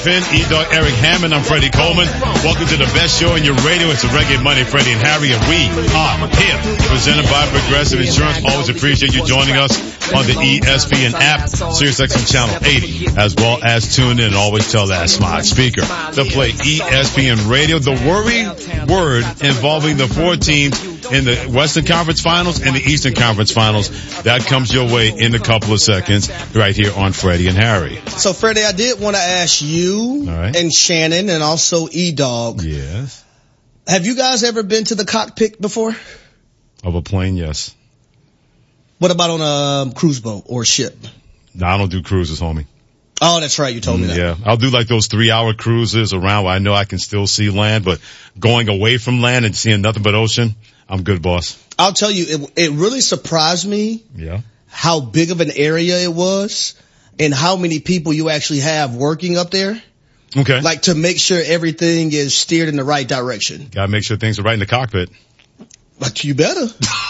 Finn, E-Dog, Eric Hammond. I'm Freddie Coleman. Welcome to the best show in your radio. It's a Reggae Monday, Freddie and Harry, and we are here. Presented by Progressive Insurance. Always appreciate you joining us on the ESPN app, SiriusXM Channel 80, as well as tune in and always tell that smart speaker to play ESPN Radio. The worry word involving the 4 teams in the Western Conference Finals and the Eastern Conference Finals. That comes your way in a couple of seconds right here on Freddie and Harry. So, Freddie, I did want to ask you and Shannon and also E-Dog. Yes. Have you guys ever been to the cockpit before? Of a plane, yes. What about on a cruise boat or ship? No, I don't do cruises, homie. Oh, that's right. You told me that. Yeah. I'll do like those 3-hour cruises around where I know I can still see land, but going away from land and seeing nothing but ocean, I'm good, boss. I'll tell you, it really surprised me how big of an area it was and how many people you actually have working up there. Okay. Like to make sure everything is steered in the right direction. Gotta make sure things are right in the cockpit. But you better.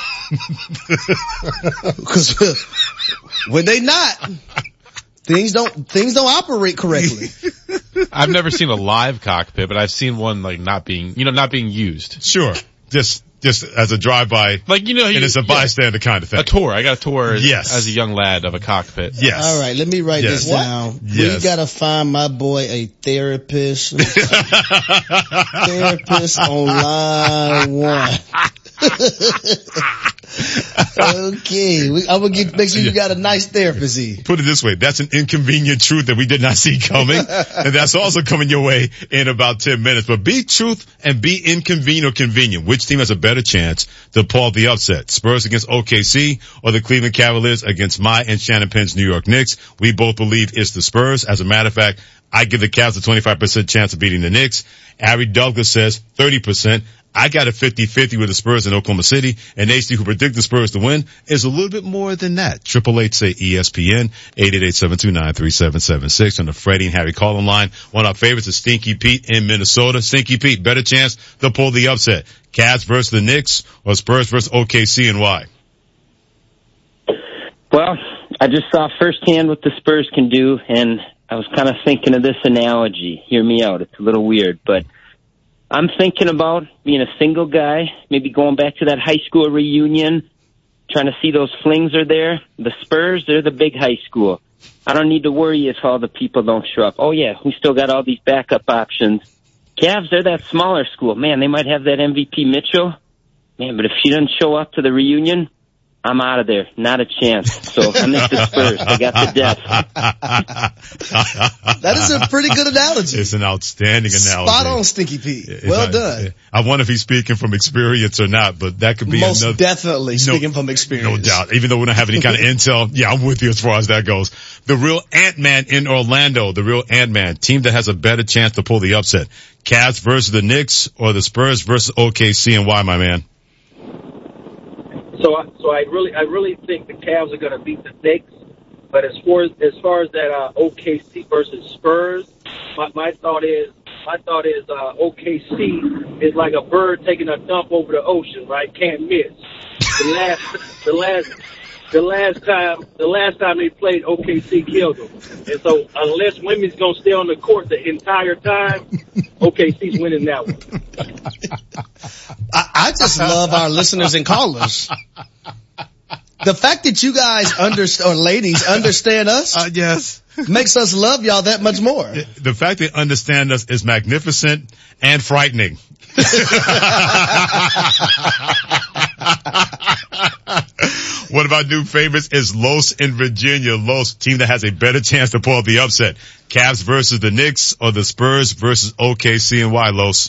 Because when they not, things don't operate correctly. I've never seen a live cockpit, but I've seen one like not being used. Sure. Just as a drive-by. Like, and it's a bystander kind of thing. A tour. I got a tour as a young lad of a cockpit. Yes. All right, let me write this down. Yes. We gotta find my boy a therapist. Therapist on line 1. Okay, I'm gonna make sure you got a nice therapist here. Put it this way, that's an inconvenient truth that we did not see coming, and that's also coming your way in about 10 minutes. But be truth and be inconvenient or convenient. Which team has a better chance to pull the upset? Spurs against OKC or the Cleveland Cavaliers against my and Shannon Penn's New York Knicks? We both believe it's the Spurs. As a matter of fact, I give the Cavs a 25% chance of beating the Knicks. Ari Douglas says 30%. I got a 50-50 with the Spurs in Oklahoma City, and AC, who predict the Spurs to win, is a little bit more than that. 888 say ESPN, 888-729-3776 on the Freddie and Harry calling line. One of our favorites is Stinky Pete in Minnesota. Stinky Pete, better chance to pull the upset. Cavs versus the Knicks or Spurs versus OKC, and why? Well, I just saw firsthand what the Spurs can do, and I was kind of thinking of this analogy. Hear me out. It's a little weird, but I'm thinking about being a single guy, maybe going back to that high school reunion, trying to see those flings are there. The Spurs, they're the big high school. I don't need to worry if all the people don't show up. Oh, yeah, we still got all these backup options. Cavs, they're that smaller school. Man, they might have that MVP Mitchell. Man, but if she doesn't show up to the reunion, I'm out of there. Not a chance. So I miss the Spurs. I got the depth. That is a pretty good analogy. It's an outstanding analogy. Spot on, Stinky Pete. Well done. I wonder if he's speaking from experience or not, but that could be most another. Definitely speaking from experience. No doubt. Even though we don't have any kind of intel, yeah, I'm with you as far as that goes. The real Ant-Man in Orlando, the real Ant-Man, team that has a better chance to pull the upset. Cavs versus the Knicks or the Spurs versus OKC, and why, my man? So I really think the Cavs are going to beat the Knicks. But as far as that OKC versus Spurs, my thought is OKC is like a bird taking a dump over the ocean, right? Can't miss. The last time they played, OKC killed them. And so unless women's gonna stay on the court the entire time, OKC's winning that one. I just love our listeners and callers. The fact that you guys ladies understand us, yes, makes us love y'all that much more. The fact they understand us is magnificent and frightening. One of our new favorites is Los in Virginia. Los, team that has a better chance to pull the upset. Cavs versus the Knicks or the Spurs versus OKC, and why, Los?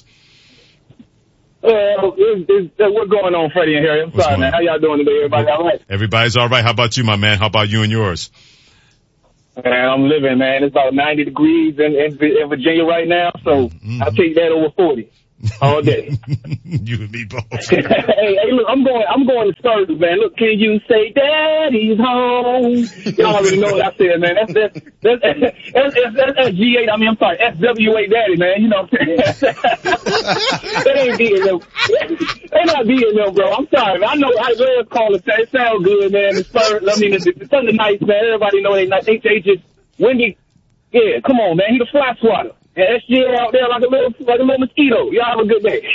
What's going on, Freddie and Harry? I'm sorry, man. How y'all doing today? Everybody all right? Everybody's all right. How about you, my man? How about you and yours? Man, I'm living, man. It's about 90 degrees in Virginia right now, so I'll take that over 40 all day. You and me both. hey, look, I'm going to Spurs, man. Look, can you say Daddy's home? Y'all already know what I said, man. That's G8. I'm sorry, SW8 Daddy, man. You know what I'm saying? That ain't beating them. They're not beating them, bro. I'm sorry, man. I know I love calling. It sounds good, man. The Spurs, I mean, it's something nice, man. Everybody know they just Wendy. Yeah, come on, man. He the fly swatter. And SGA out there like a little mosquito. Y'all have a good day.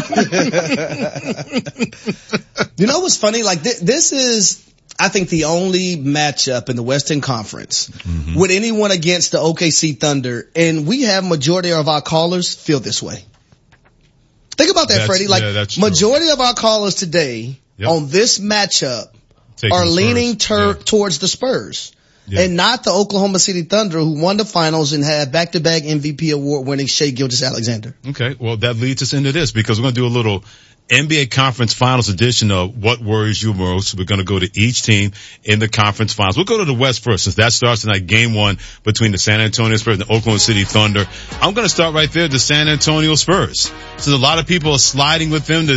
You know what's funny? Like this is, I think, the only matchup in the Western Conference with anyone against the OKC Thunder, and we have majority of our callers feel this way. Think about that, Freddie. Like, majority of our callers today on this matchup are leaning towards the Spurs. Yeah. And not the Oklahoma City Thunder, who won the finals and had back-to-back MVP award-winning Shai Gilgeous-Alexander. Okay, well, that leads us into this because we're going to do a little NBA Conference Finals edition of What Worries You Most. We're going to go to each team in the Conference Finals. We'll go to the West first, since that starts tonight, Game 1 between the San Antonio Spurs and the Oklahoma City Thunder. I'm going to start right there, the San Antonio Spurs. Since a lot of people are sliding with them to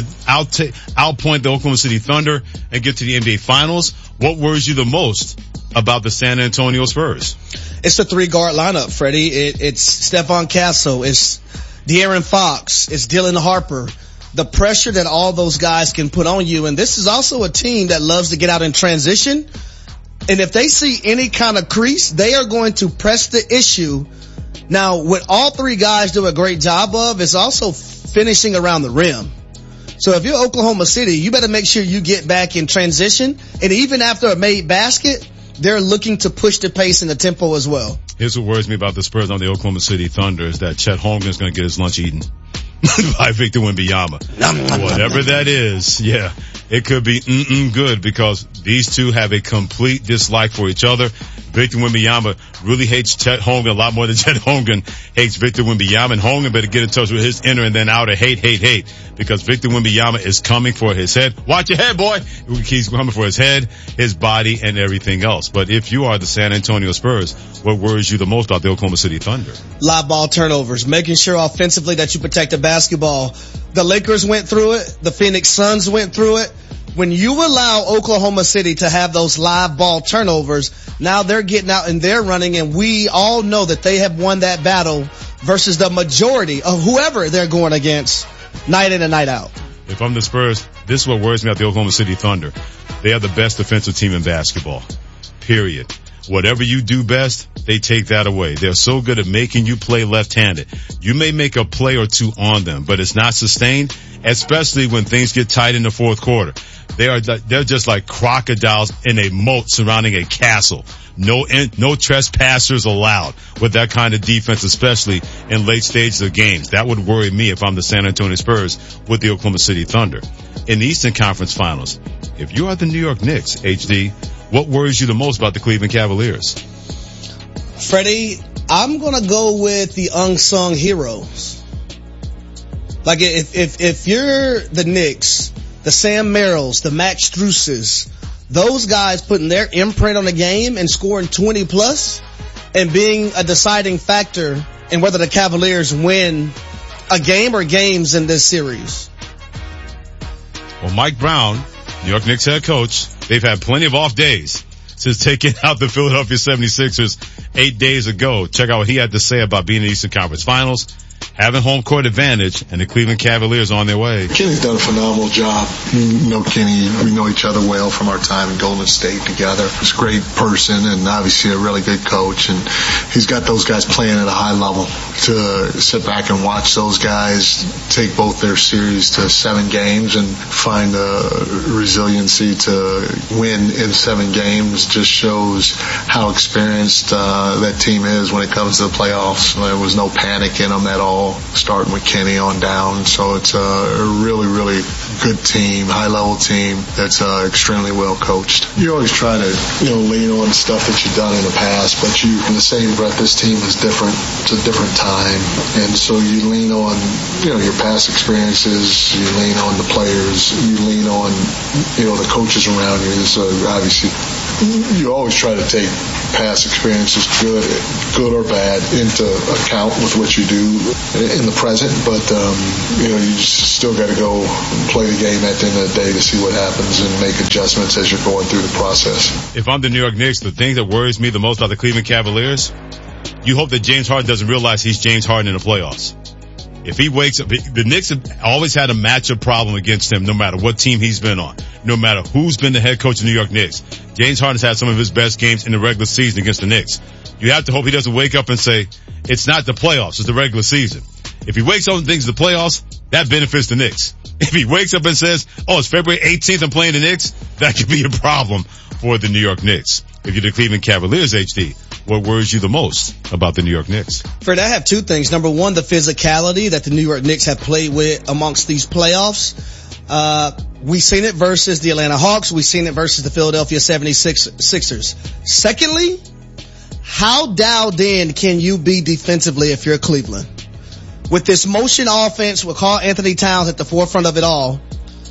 outpoint the Oklahoma City Thunder and get to the NBA Finals, what worries you the most about the San Antonio Spurs? It's the 3-guard lineup, Freddie. It's Stephon Castle. It's De'Aaron Fox. It's Dylan Harper. The pressure that all those guys can put on you. And this is also a team that loves to get out in transition. And if they see any kind of crease, they are going to press the issue. Now, what all 3 guys do a great job of is also finishing around the rim. So if you're Oklahoma City, you better make sure you get back in transition. And even after a made basket, they're looking to push the pace and the tempo as well. Here's what worries me about the Spurs on the Oklahoma City Thunder is that Chet Holmgren is going to get his lunch eaten by Victor Wembanyama. Whatever that is, yeah, it could be good because these two have a complete dislike for each other. Victor Wembanyama really hates Chet Holmgren a lot more than Chet Holmgren hates Victor Wembanyama. And Holmgren better get in touch with his inner and then outer hate. Because Victor Wembanyama is coming for his head. Watch your head, boy. He's coming for his head, his body, and everything else. But if you are the San Antonio Spurs, what worries you the most about the Oklahoma City Thunder? Live ball turnovers. Making sure offensively that you protect the basketball. The Lakers went through it. The Phoenix Suns went through it. When you allow Oklahoma City to have those live ball turnovers, now they're getting out and they're running, and we all know that they have won that battle versus the majority of whoever they're going against night in and night out. If I'm the Spurs, this is what worries me about the Oklahoma City Thunder. They are the best defensive team in basketball. Period. Whatever you do best, they take that away. They're so good at making you play left-handed. You may make a play or two on them, but it's not sustained, especially when things get tight in the fourth quarter. They're just like crocodiles in a moat surrounding a castle. No trespassers allowed with that kind of defense, especially in late stages of games. That would worry me if I'm the San Antonio Spurs with the Oklahoma City Thunder. In the Eastern Conference Finals, if you are the New York Knicks, HD, what worries you the most about the Cleveland Cavaliers? Freddie, I'm gonna go with the unsung heroes. Like if you're the Knicks, the Sam Merrills, the Max Struses, those guys putting their imprint on the game and scoring 20 plus and being a deciding factor in whether the Cavaliers win a game or games in this series. Well, Mike Brown, New York Knicks head coach, they've had plenty of off days since taking out the Philadelphia 76ers 8 days ago. Check out what he had to say about being in the Eastern Conference Finals, having home court advantage, and the Cleveland Cavaliers on their way. Kenny's done a phenomenal job. You know Kenny, we know each other well from our time in Golden State together. He's a great person and obviously a really good coach, and he's got those guys playing at a high level. To sit back and watch those guys take both their series to 7 games and find the resiliency to win in 7 games just shows how experienced that team is when it comes to the playoffs. There was no panic in them at all, starting with Kenny on down. So it's a really, really good team, high-level team that's extremely well coached. You always try to, lean on stuff that you've done in the past, but in the same breath, this team is different. It's a different time. And so you lean on, your past experiences, you lean on the players, you lean on, the coaches around you. So obviously, you always try to take past experiences, good or bad, into account with what you do in the present. But, you just still got to go play the game at the end of the day to see what happens and make adjustments as you're going through the process. If I'm the New York Knicks, the thing that worries me the most about the Cleveland Cavaliers, you hope that James Harden doesn't realize he's James Harden in the playoffs. If he wakes up, the Knicks have always had a matchup problem against him no matter what team he's been on, no matter who's been the head coach of the New York Knicks. James Harden's had some of his best games in the regular season against the Knicks. You have to hope he doesn't wake up and say, it's not the playoffs, it's the regular season. If he wakes up and thinks the playoffs, that benefits the Knicks. If he wakes up and says, it's February 18th, I'm playing the Knicks, that could be a problem for the New York Knicks. If you're the Cleveland Cavaliers, HD, what worries you the most about the New York Knicks? Fred, I have two things. Number one, the physicality that the New York Knicks have played with amongst these playoffs. We've seen it versus the Atlanta Hawks. We've seen it versus the Philadelphia 76ers. Secondly, how dialed in can you be defensively if you're Cleveland? With this motion offense with Karl Anthony Towns at the forefront of it all,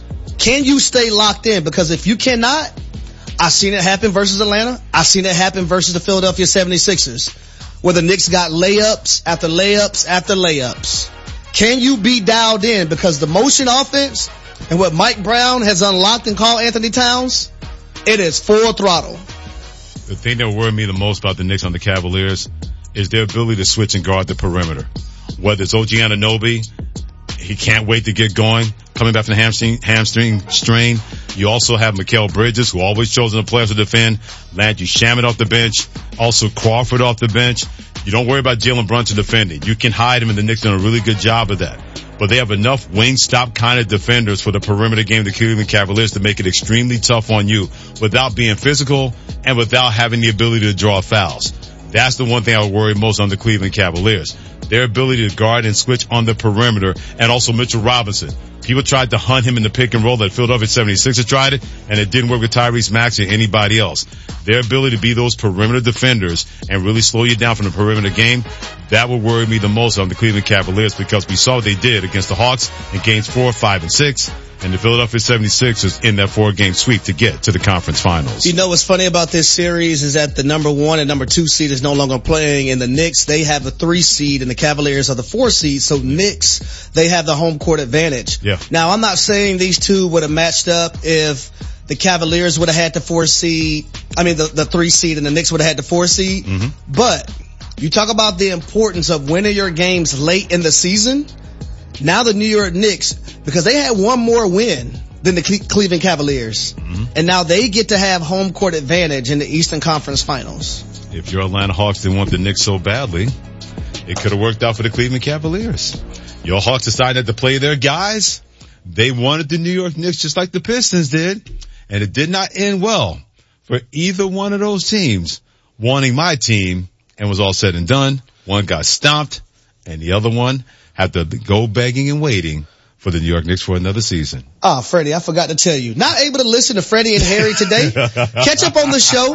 can you stay locked in? Because if you cannot, I've seen it happen versus Atlanta. I've seen it happen versus the Philadelphia 76ers, where the Knicks got layups after layups after layups. Can you be dialed in? Because the motion offense and what Mike Brown has unlocked in Karl Anthony Towns, it is full throttle. The thing that worried me the most about the Knicks on the Cavaliers is their ability to switch and guard the perimeter. Whether it's OG Anunoby, he can't wait to get going, coming back from the hamstring strain. You also have Mikal Bridges, who always chosen the players to defend. Landry Shamet off the bench. Also Crawford off the bench. You don't worry about Jalen Brunson defending. You can hide him, and the Knicks done a really good job of that. But they have enough wing stop kind of defenders for the perimeter game, the Cleveland Cavaliers, to make it extremely tough on you without being physical and without having the ability to draw fouls. That's the one thing I would worry most on the Cleveland Cavaliers. Their ability to guard and switch on the perimeter, and also Mitchell Robinson. People tried to hunt him in the pick and roll that Philadelphia 76ers tried it, and it didn't work with Tyrese Maxey or anybody else. Their ability to be those perimeter defenders and really slow you down from the perimeter game, that would worry me the most on the Cleveland Cavaliers, because we saw what they did against the Hawks in games 4, 5, and 6. And the Philadelphia 76ers in that 4-game sweep to get to the conference finals. You know what's funny about this series is that the number 1 and number 2 seed is no longer playing, and the Knicks, they have the 3 seed and the Cavaliers are the 4 seed. So Knicks, they have the home court advantage. Yeah. Now, I'm not saying these two would have matched up if the Cavaliers would have had the 4 seed, the 3 seed, and the Knicks would have had the 4 seed. Mm-hmm. But you talk about the importance of winning your games late in the season. Now the New York Knicks, because they had one more win than the Cleveland Cavaliers, and now they get to have home court advantage in the Eastern Conference Finals. If your Atlanta Hawks didn't want the Knicks so badly, it could have worked out for the Cleveland Cavaliers. Your Hawks decided to play their guys. They wanted the New York Knicks just like the Pistons did, and it did not end well for either one of those teams wanting my team, and was all said and done. One got stomped, and the other one had to go begging and waiting for the New York Knicks for another season. Oh, Freddie, I forgot to tell you. Not able to listen to Freddie and Harry today? Catch up on the show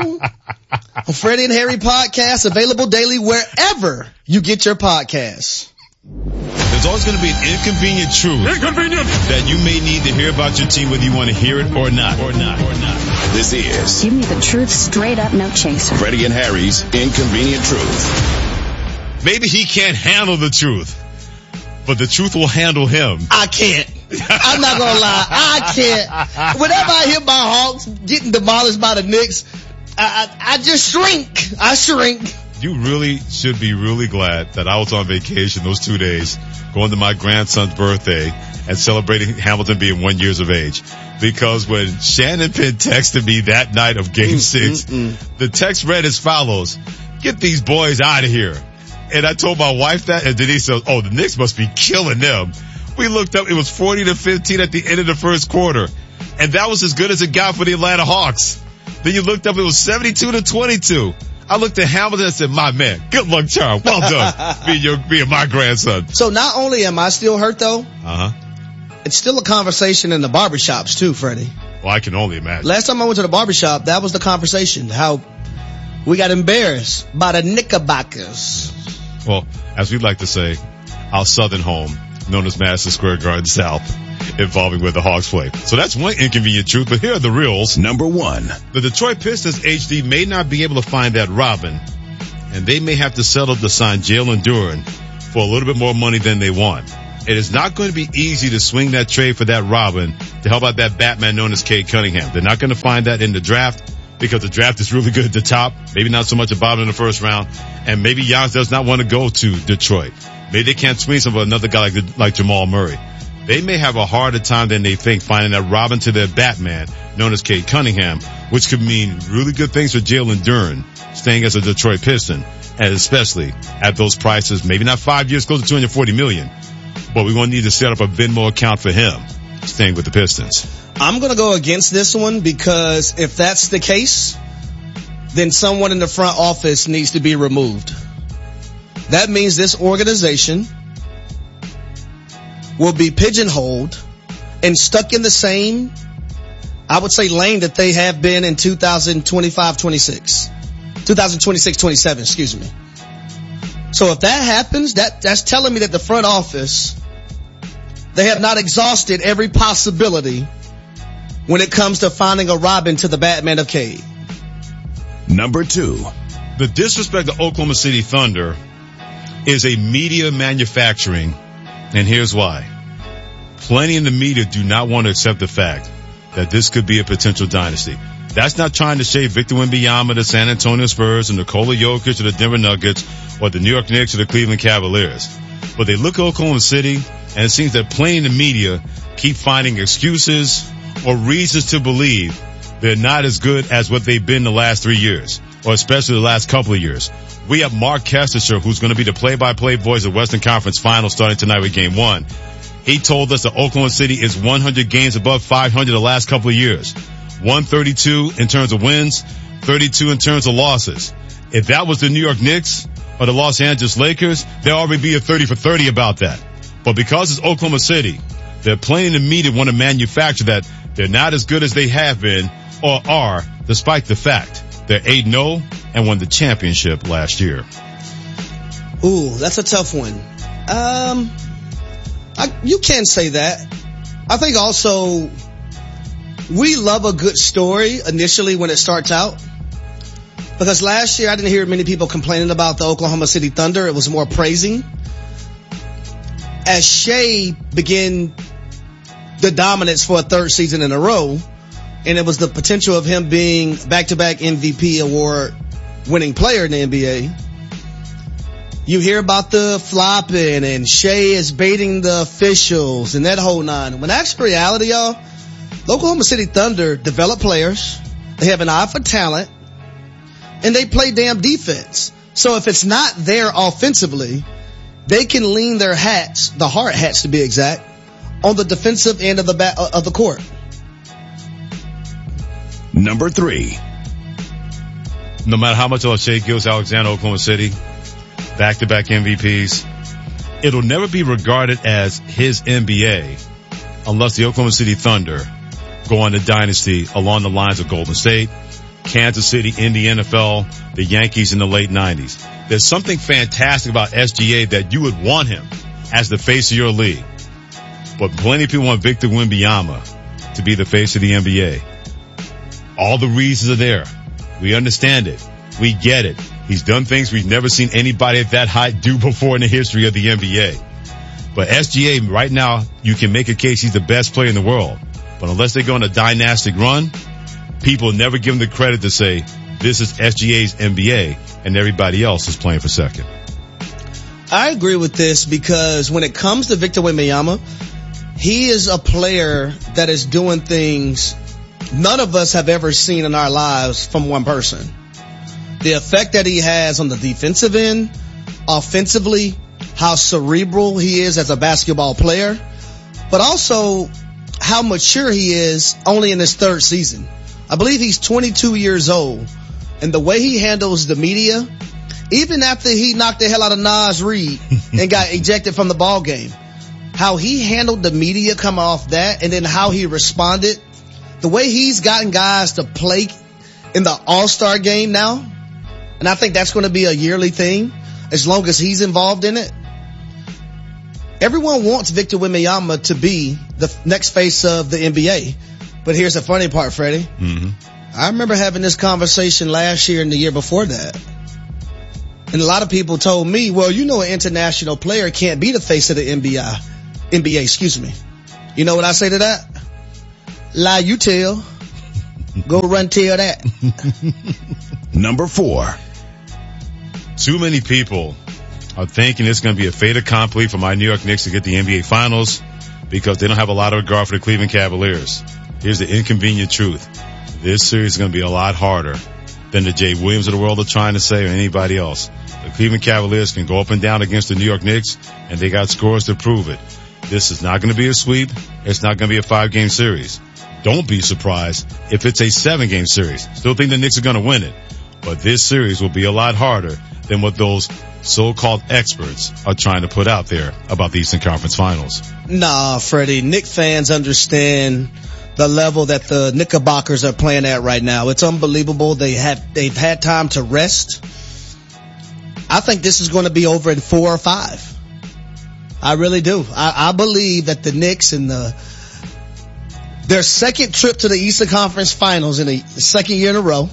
on Freddie and Harry podcast, available daily wherever you get your podcasts. There's always going to be an inconvenient truth that you may need to hear about your team, whether you want to hear it or not. This is Give me the truth straight up, no chaser. Freddie and Harry's Inconvenient Truth. Maybe he can't handle the truth, but the truth will handle him. I can't. I'm not gonna lie. I can't. Whenever I hear my Hawks getting demolished by the Knicks, I just shrink. I shrink. You really should be really glad that I was on vacation those 2 days, going to my grandson's birthday and celebrating Hamilton being 1 year of age. Because when Shannon Penn texted me that night of Game 6, the text read as follows: "Get these boys out of here." And I told my wife that, and Denise said, "Oh, the Knicks must be killing them." We looked up, it was 40-15 at the end of the first quarter. And that was as good as it got for the Atlanta Hawks. Then you looked up, it was 72-22. I looked at Hamilton and said, "My man, good luck, Charles. Well done, being my grandson." So not only am I still hurt though, it's still a conversation in the barbershops too, Freddie. Well, I can only imagine. Last time I went to the barbershop, that was the conversation, how we got embarrassed by the Knickerbockers. Well, as we like to say, our southern home, known as Madison Square Garden South, involving where the Hawks play. So that's one inconvenient truth, but here are the reals. Number 1. The Detroit Pistons, HD, may not be able to find that Robin, and they may have to settle to sign Jalen Duren for a little bit more money than they want. It is not going to be easy to swing that trade for that Robin to help out that Batman known as Cade Cunningham. They're not going to find that in the draft, because the draft is really good at the top, maybe not so much a bottom in the first round, and maybe Giannis does not want to go to Detroit. Maybe they can't swing some of another guy like Jamal Murray. They may have a harder time than they think finding that Robin to their Batman, known as Cade Cunningham, which could mean really good things for Jalen Duren, staying as a Detroit Piston. and especially at those prices. Maybe not 5 years, close to $240 million, but we're going to need to set up a Venmo account for him, staying with the Pistons. I'm going to go against this one because if that's the case, then someone in the front office needs to be removed. That means this organization will be pigeonholed and stuck in the same, I would say, lane that they have been in 2026-27, excuse me. So if that happens, that's telling me that the front office, they have not exhausted every possibility when it comes to finding a Robin to the Batman of Cade. Number 2. The disrespect of Oklahoma City Thunder is a media manufacturing, and here's why. Plenty in the media do not want to accept the fact that this could be a potential dynasty. That's not trying to shade Victor Wembanyama, the San Antonio Spurs, or Nikola Jokic, or the Denver Nuggets, or the New York Knicks, or the Cleveland Cavaliers. But they look at Oklahoma City, and it seems that plenty in the media keep finding excuses or reasons to believe they're not as good as what they've been the last 3 years, or especially the last couple of years. We have Mark Kestecher, who's going to be the play-by-play voice of Western Conference Finals starting tonight with Game 1. He told us that Oklahoma City is 100 games above 500 the last couple of years. 132 in terms of wins, 32 in terms of losses. If that was the New York Knicks or the Los Angeles Lakers, there'd already be a 30 for 30 about that. But because it's Oklahoma City, they're playing in the media want to manufacture that they're not as good as they have been or are, despite the fact they're 8-0 and won the championship last year. Ooh, that's a tough one. You can say that. I think also we love a good story initially when it starts out. Because last year I didn't hear many people complaining about the Oklahoma City Thunder. It was more praising. As Shea began the dominance for a third season in a row, and it was the potential of him being back-to-back MVP award winning player in the NBA, you hear about the flopping and Shea is baiting the officials and that whole nine. When actual reality, y'all, the Oklahoma City Thunder develop players. They have an eye for talent and they play damn defense. So if it's not there offensively, they can lean their hats, the hard hats to be exact, on the defensive end of the court. Number 3. No matter how much Shea Gilgeous-Alexander, Oklahoma City, back-to-back MVPs, it'll never be regarded as his NBA unless the Oklahoma City Thunder go on a dynasty along the lines of Golden State, Kansas City in the NFL, the Yankees in the late 90s. There's something fantastic about SGA that you would want him as the face of your league. But plenty of people want Victor Wembanyama to be the face of the NBA. All the reasons are there. We understand it. We get it. He's done things we've never seen anybody at that height do before in the history of the NBA. But SGA, right now, you can make a case he's the best player in the world. But unless they go on a dynastic run, people never give him the credit to say, this is SGA's NBA, and everybody else is playing for second. I agree with this because when it comes to Victor Wembanyama, he is a player that is doing things none of us have ever seen in our lives from one person. The effect that he has on the defensive end, offensively, how cerebral he is as a basketball player, but also how mature he is only in his third season. I believe he's 22 years old, and the way he handles the media, even after he knocked the hell out of Naz Reid and got ejected from the ball game, how he handled the media coming off that, and then how he responded, the way he's gotten guys to play in the All-Star game now, and I think that's going to be a yearly thing as long as he's involved in it. Everyone wants Victor Wembanyama to be the next face of the NBA. But here's the funny part, Freddie. Mm-hmm. I remember having this conversation last year and the year before that. And a lot of people told me, well, you know, an international player can't be the face of the NBA, excuse me. You know what I say to that? Lie you tell. Go run tell that. Number 4. Too many people are thinking it's going to be a fait accompli for my New York Knicks to get the NBA Finals because they don't have a lot of regard for the Cleveland Cavaliers. Here's the inconvenient truth. This series is going to be a lot harder than the Jay Williams of the world are trying to say or anybody else. The Cleveland Cavaliers can go up and down against the New York Knicks, and they got scores to prove it. This is not going to be a sweep. It's not going to be a 5-game series. Don't be surprised if it's a 7-game series. Still think the Knicks are going to win it. But this series will be a lot harder than what those so-called experts are trying to put out there about the Eastern Conference Finals. Nah, Freddie. Knick fans understand the level that the Knickerbockers are playing at right now. It's unbelievable. They've had time to rest. I think this is going to be over in 4 or 5. I really do. I believe that the Knicks in their second trip to the Eastern Conference Finals in the second year in a row,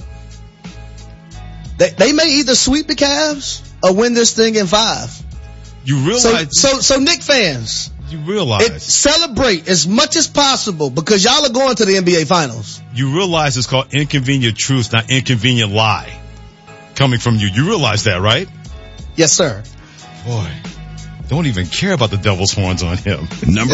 they may either sweep the Cavs or win this thing in 5. You realize? So Knick fans, you realize celebrate as much as possible because y'all are going to the NBA Finals. You realize it's called inconvenient truth, not inconvenient lie, coming from you. You realize that, right? Yes, sir. Boy, don't even care about the devil's horns on him. Number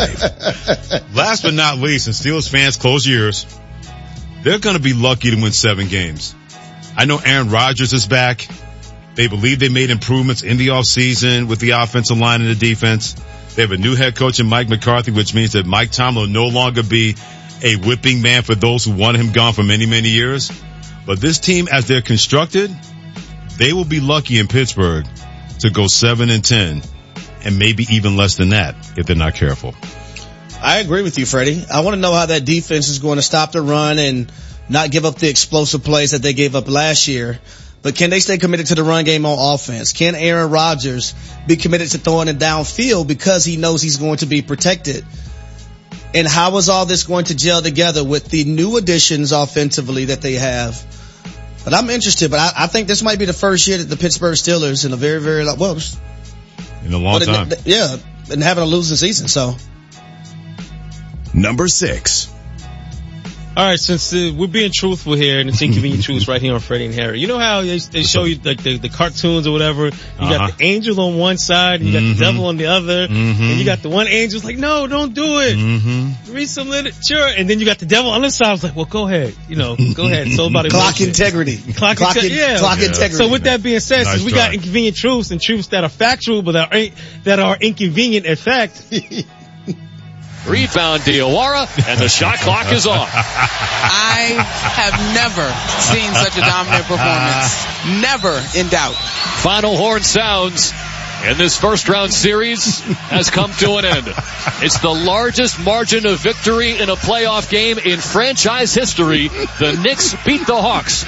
5. Last but not least, and Steelers fans, close your ears. They're going to be lucky to win 7 games. I know Aaron Rodgers is back. They believe they made improvements in the offseason with the offensive line and the defense. They have a new head coach in Mike McCarthy, which means that Mike Tomlin will no longer be a whipping man for those who wanted him gone for many, many years. But this team, as they're constructed, they will be lucky in Pittsburgh to go 7-10 and maybe even less than that if they're not careful. I agree with you, Freddie. I want to know how that defense is going to stop the run and not give up the explosive plays that they gave up last year. But can they stay committed to the run game on offense? Can Aaron Rodgers be committed to throwing it downfield because he knows he's going to be protected? And how is all this going to gel together with the new additions offensively that they have? But I'm interested, but I think this might be the first year that the Pittsburgh Steelers in a very, very, in a long time. Yeah, and having a losing season, so. Number 6. All right, since we're being truthful here, and it's inconvenient truths right here on Freddie and Harry. You know how they show you like the cartoons or whatever? You got the angel on one side, and you got the devil on the other, and you got the one angel's like, no, don't do it. Read some literature, and then you got the devil on the side. I was like, well, go ahead, go ahead. So about clock integrity, clock integrity. So with that being said, since we got inconvenient truths and truths that are factual but that are inconvenient in fact. Rebound Diawara, and the shot clock is off. I have never seen such a dominant performance. Never in doubt. Final horn sounds, and this first round series has come to an end. It's the largest margin of victory in a playoff game in franchise history. The Knicks beat the Hawks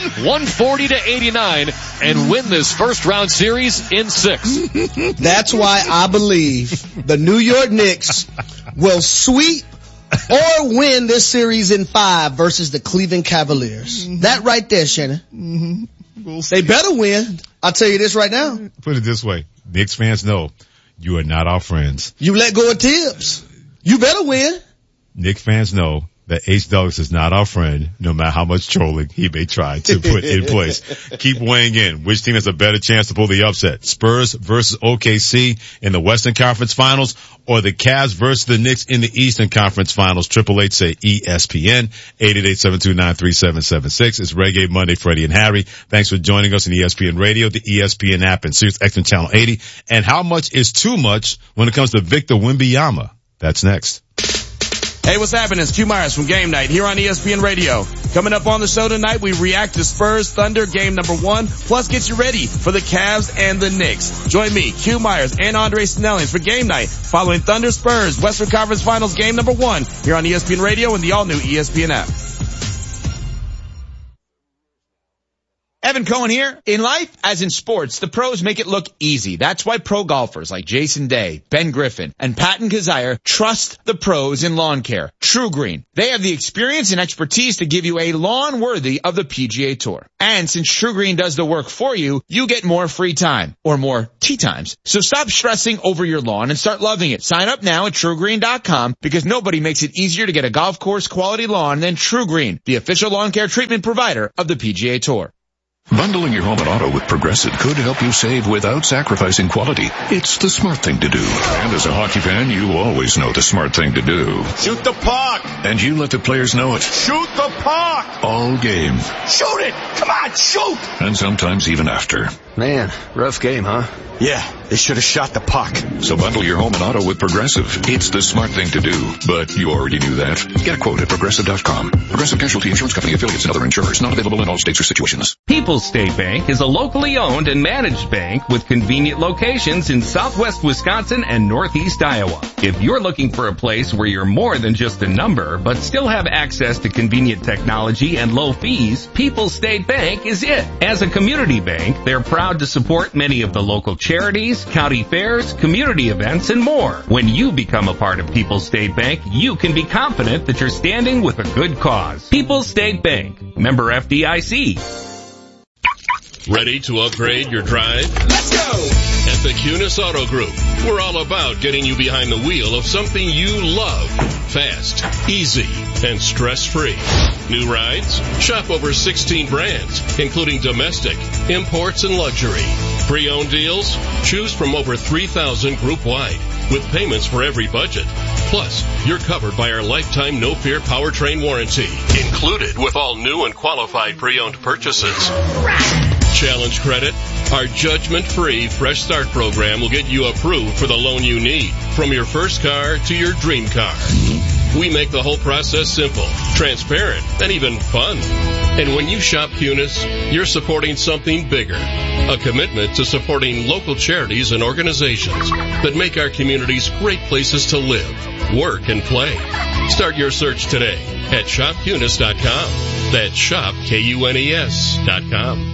140-89 and win this first round series in 6. That's why I believe the New York Knicks will sweep or win this series in 5 versus the Cleveland Cavaliers. That right there, Shannon. They better win. I'll tell you this right now. Put it this way. Knicks fans know you are not our friends. You let go of Tibbs. You better win. Knicks fans know that H. Douglas is not our friend, no matter how much trolling he may try to put in place. Keep weighing in. Which team has a better chance to pull the upset? Spurs versus OKC in the Western Conference Finals, or the Cavs versus the Knicks in the Eastern Conference Finals? 888 say ESPN, 888-729-3776. It's Reggae Monday, Freddie and Harry. Thanks for joining us on ESPN Radio, the ESPN app, and Sirius XM Channel 80. And how much is too much when it comes to Victor Wembanyama? That's next. Hey, what's happening? It's Q Myers from Game Night here on ESPN Radio. Coming up on the show tonight, we react to Spurs Thunder game number 1, plus get you ready for the Cavs and the Knicks. Join me, Q Myers, and Andre Snelling for Game Night following Thunder Spurs Western Conference Finals game number 1 here on ESPN Radio and the all-new ESPN app. Evan Cohen here. In life, as in sports, the pros make it look easy. That's why pro golfers like Jason Day, Ben Griffin, and Patton Kazire trust the pros in lawn care. True Green. They have the experience and expertise to give you a lawn worthy of the PGA Tour. And since True Green does the work for you, you get more free time, or more tee times. So stop stressing over your lawn and start loving it. Sign up now at TrueGreen.com because nobody makes it easier to get a golf course quality lawn than True Green, the official lawn care treatment provider of the PGA Tour. Bundling your home and auto with Progressive could help you save without sacrificing quality. It's the smart thing to do. And as a hockey fan, you always know the smart thing to do. Shoot the puck! And you let the players know it. Shoot the puck! All game. Shoot it! Come on, shoot! And sometimes even after. Man, rough game, huh? Yeah, they should have shot the puck. So bundle your home and auto with Progressive. It's the smart thing to do. But you already knew that. Get a quote at Progressive.com. Progressive Casualty Insurance Company, affiliates, and other insurers. Not available in all states or situations. People's State Bank is a locally owned and managed bank with convenient locations in southwest Wisconsin and northeast Iowa. If you're looking for a place where you're more than just a number, but still have access to convenient technology and low fees, People's State Bank is it. As a community bank, they're proud to support many of the local charities, county fairs, community events, and more. When you become a part of People's State Bank, you can be confident that you're standing with a good cause. People's State Bank, member FDIC. Ready to upgrade your drive? Let's go! At the Kunis Auto Group, we're all about getting you behind the wheel of something you love. Fast, easy, and stress-free. New rides? Shop over 16 brands, including domestic, imports, and luxury. Pre-owned deals? Choose from over 3,000 group-wide, with payments for every budget. Plus, you're covered by our lifetime no-fear powertrain warranty, included with all new and qualified pre-owned purchases. Challenge credit? Our judgment-free Fresh Start program will get you approved for the loan you need, from your first car to your dream car. We make the whole process simple, transparent, and even fun. And when you shop Kunis, you're supporting something bigger, a commitment to supporting local charities and organizations that make our communities great places to live, work, and play. Start your search today at shopkunis.com. That's shopkunis.com.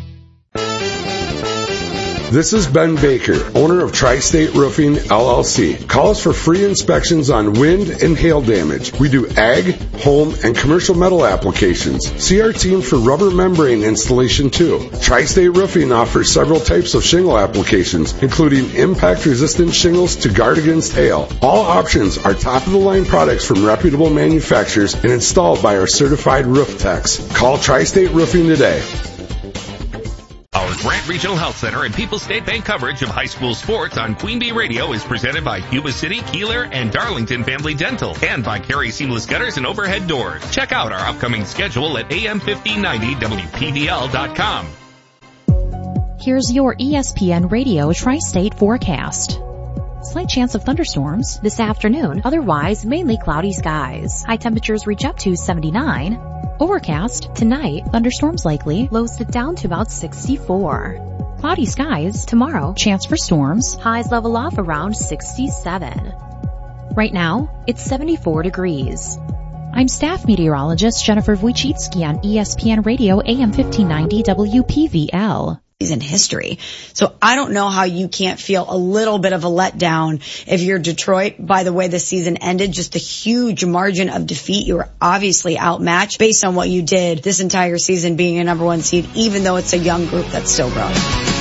This is Ben Baker, owner of Tri-State Roofing, LLC. Call us for free inspections on wind and hail damage. We do ag, home, and commercial metal applications. See our team for rubber membrane installation too. Tri-State Roofing offers several types of shingle applications, including impact-resistant shingles to guard against hail. All options are top-of-the-line products from reputable manufacturers and installed by our certified roof techs. Call Tri-State Roofing today. Our Grant Regional Health Center and People's State Bank coverage of high school sports on Queen Bee Radio is presented by Cuba City, Keeler, and Darlington Family Dental, and by Carey Seamless Gutters and Overhead Doors. Check out our upcoming schedule at am1590wpvl.com. Here's your ESPN Radio Tri-State forecast. Slight chance of thunderstorms this afternoon, otherwise mainly cloudy skies. High temperatures reach up to 79. Overcast tonight, thunderstorms likely, lows get down to about 64. Cloudy skies tomorrow, chance for storms, highs level off around 67. Right now, it's 74 degrees. I'm staff meteorologist Jennifer Wojcicki on ESPN Radio AM 1590 WPVL. In history. So I don't know how you can't feel a little bit of a letdown if you're Detroit. By the way the season ended, just a huge margin of defeat. You were obviously outmatched based on what you did this entire season being a number one seed, even though it's a young group that's still growing.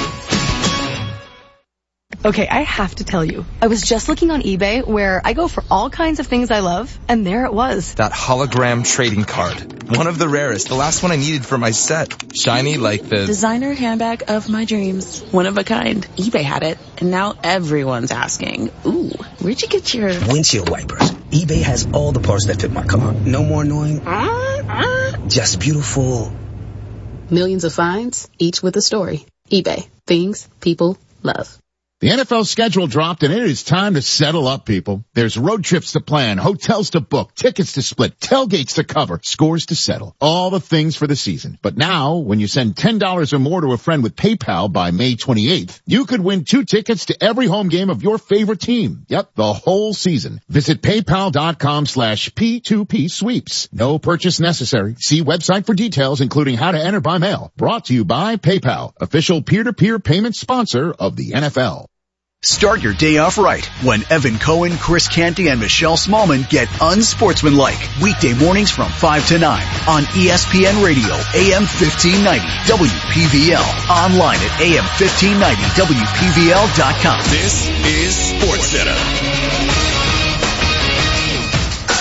Okay, I have to tell you, I was just looking on eBay where I go for all kinds of things I love, and there it was. That hologram trading card. One of the rarest. The last one I needed for my set. Shiny like the designer handbag of my dreams. One of a kind. eBay had it, and now everyone's asking, ooh, where'd you get your windshield wipers? eBay has all the parts that fit my car. No more annoying. Just beautiful. Millions of finds, each with a story. eBay. Things people love. The NFL schedule dropped, and it is time to settle up, people. There's road trips to plan, hotels to book, tickets to split, tailgates to cover, scores to settle. All the things for the season. But now, when you send $10 or more to a friend with PayPal by May 28th, you could win 2 tickets to every home game of your favorite team. Yep, the whole season. Visit PayPal.com/P2P sweeps. No purchase necessary. See website for details, including how to enter by mail. Brought to you by PayPal, official peer-to-peer payment sponsor of the NFL. Start your day off right when Evan Cohen, Chris Canty, and Michelle Smallman get unsportsmanlike. Weekday mornings from 5 to 9 on ESPN Radio, AM 1590, WPVL. Online at AM1590WPVL.com. This is SportsCenter.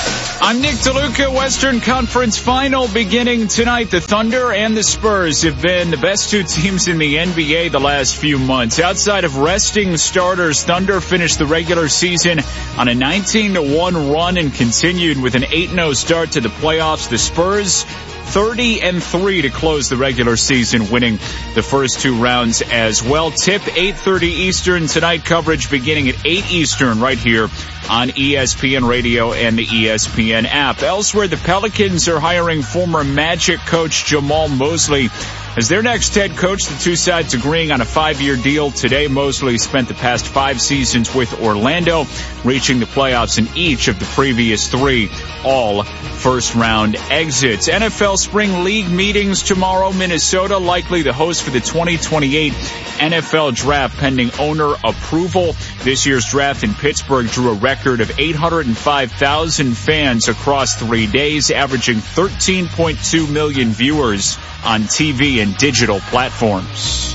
I'm Nick DeLuca. Western Conference Final beginning tonight. The Thunder and the Spurs have been the best two teams in the NBA the last few months. Outside of resting starters, Thunder finished the regular season on a 19-1 run and continued with an 8-0 start to the playoffs. The Spurs 30-3 to close the regular season, winning the first two rounds as well. Tip 8:30 Eastern tonight. Coverage beginning at 8 Eastern right here on ESPN Radio and the ESPN app. Elsewhere, the Pelicans are hiring former Magic coach Jamal Mosley as their next head coach. The two sides agreeing on a 5-year deal today. Mosley spent the past 5 seasons with Orlando, reaching the playoffs in each of the previous 3, all first-round exits. NFL Spring League meetings tomorrow. Minnesota likely the host for the 2028 NFL Draft pending owner approval. This year's draft in Pittsburgh drew a record of 805,000 fans across 3 days, averaging 13.2 million viewers on TV and digital platforms.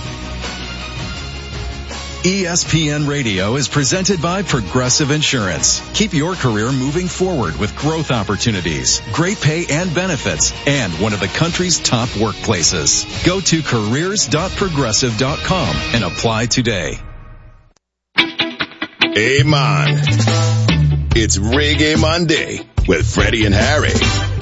ESPN Radio is presented by Progressive Insurance. Keep your career moving forward with growth opportunities, great pay and benefits, and one of the country's top workplaces. Go to careers.progressive.com and apply today. Hey man, it's Reggae Monday with Freddie and Harry.